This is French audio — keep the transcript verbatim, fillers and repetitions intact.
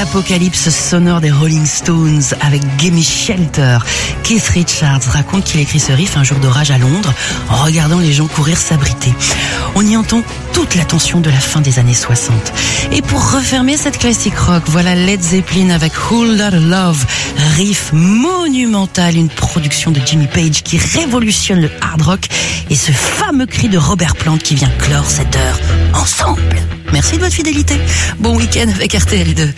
l'apocalypse sonore des Rolling Stones avec Gimme Shelter. Keith Richards raconte qu'il écrit ce riff un jour d'orage à Londres en regardant les gens courir s'abriter. On y entend toute la tension de la fin des années soixante. Et pour refermer cette classique rock, voilà Led Zeppelin avec Whole Lotta Love, riff monumental, une production de Jimmy Page qui révolutionne le hard rock et ce fameux cri de Robert Plant qui vient clore cette heure ensemble. Merci de votre fidélité. Bon week-end avec R T L deux.